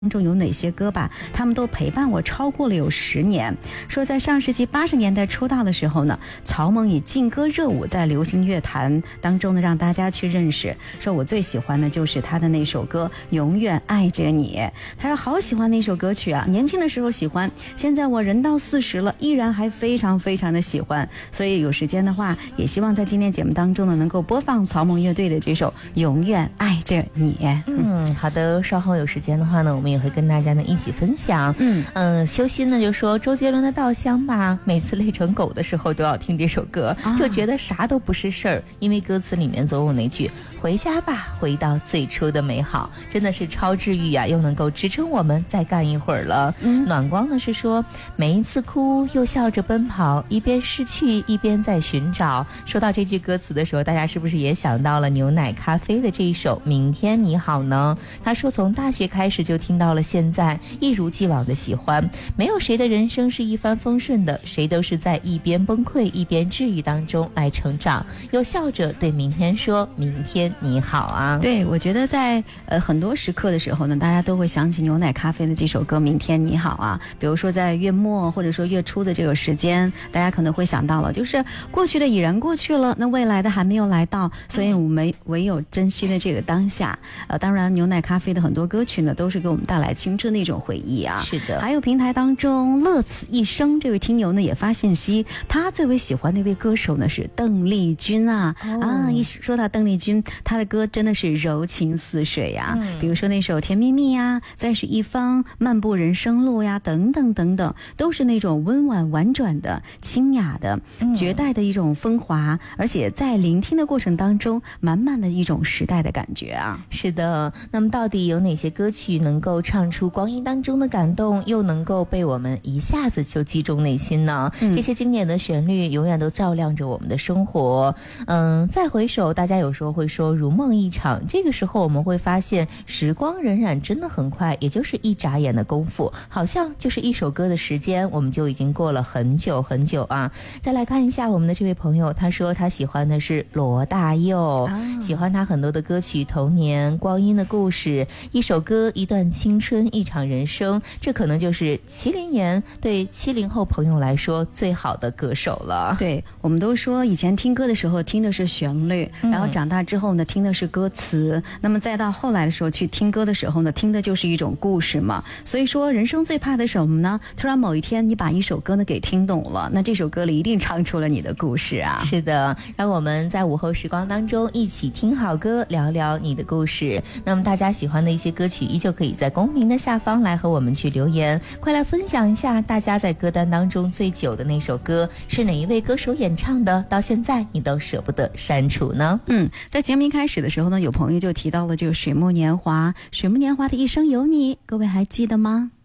中有哪些歌吧，他们都陪伴我超过了有10年。说在上世纪80年代出道的时候呢，曹猛以劲歌热舞在流行乐坛当中呢让大家去认识。说我最喜欢的就是他的那首歌《永远爱着你》，他说好喜欢那首歌曲啊，年轻的时候喜欢，现在我人到40了，依然还非常非常的喜欢。所以有时间的话，也希望在今天节目当中呢能够播放曹猛乐队的这首《永远爱着你》。 好的，稍后有时间的话呢，我们也会跟大家呢一起分享。修心呢就说周杰伦的《稻香》吧，每次累成狗的时候都要听这首歌，就觉得啥都不是事儿，因为歌词里面总有那句回家吧，回到最初的美好，真的是超治愈啊，又能够支撑我们再干一会儿了。暖光呢是说每一次哭又笑着奔跑，一边失去一边在寻找。说到这句歌词的时候，大家是不是也想到了牛奶咖啡的这一首《明天你好》呢？他说从大学开始就听到了现在，一如既往的喜欢。没有谁的人生是一帆风顺的，谁都是在一边崩溃一边治愈当中来成长，又笑着对明天说明天你好啊。 对，我觉得在很多时刻的时候呢，大家都会想起牛奶咖啡的这首歌《明天你好》啊。比如说在月末或者说月初的这个时间，大家可能会想到了，就是过去的已然过去了，那未来的还没有来到，所以我们唯有珍惜的这个当下。当然牛奶咖啡的很多歌曲呢都是给我们带来青春的一种回忆啊。 是的， 还有平台当中乐此一生这位听友呢也发信息，他最为喜欢的一位歌手呢是邓丽君啊。一说到邓丽君，她的歌真的是柔情似水呀。比如说那首《甜蜜蜜》呀，再是一方漫步人生路呀，等等等等，都是那种温婉婉转的、清雅的、绝代的一种风华，而且在聆听的过程当中，满满的一种时代的感觉啊。 是的，那么到底有哪些歌曲能够唱出光阴当中的感动，又能够被我们一下子就击中内心呢？这些经典的旋律永远都照亮着我们的生活。再回首，大家有时候会说如梦一场，这个时候我们会发现时光荏苒真的很快，也就是一眨眼的功夫，好像就是一首歌的时间，我们就已经过了很久很久啊。再来看一下我们的这位朋友，他说他喜欢的是罗大佑，喜欢他很多的歌曲，童年、光阴的故事，一首歌，一段青春，一场人生，这可能就是70年对70后朋友来说最好的歌手了。 对，我们都说以前听歌的时候听的是旋律，然后长大之后呢听的是歌词，那么再到后来的时候去听歌的时候呢，听的就是一种故事嘛。所以说人生最怕的什么呢？突然某一天你把一首歌呢给听懂了，那这首歌里一定唱出了你的故事啊。 是的，让我们在午后时光当中一起听好歌，聊聊你的故事。那么大家喜欢的一些歌曲依旧可以在公屏的下方来和我们去留言，快来分享一下大家在歌单当中最久的那首歌是哪一位歌手演唱的，到现在你都舍不得删除呢？ 在节目一开始的时候呢，有朋友就提到了这个水木年华，水木年华的一生有你，各位还记得吗？